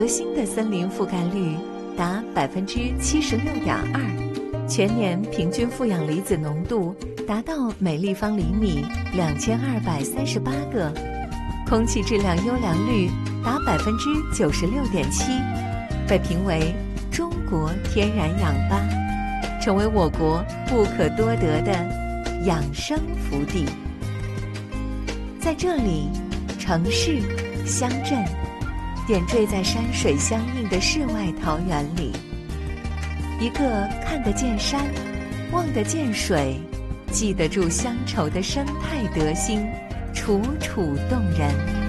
核心的森林覆盖率达76.2%，全年平均负氧离子浓度达到每立方厘米2238个，空气质量优良率达96.7%，被评为中国天然氧吧，成为我国不可多得的养生福地。在这里，城市、乡镇点缀在山水相映的世外桃源里，一个看得见山、望得见水、记得住乡愁的生态德行，楚楚动人。